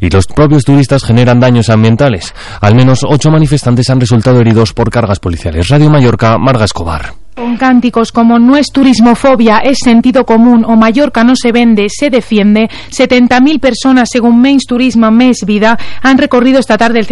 y los propios turistas generan daños ambientales. Al menos 8 manifestantes han resultado heridos por cargas policiales. Radio Mallorca, Marga Escobar. Con cánticos como "no es turismofobia, es sentido común" o "Mallorca no se vende, se defiende", 70.000 personas, según Menys Turisme, Més Vida, han recorrido esta tarde el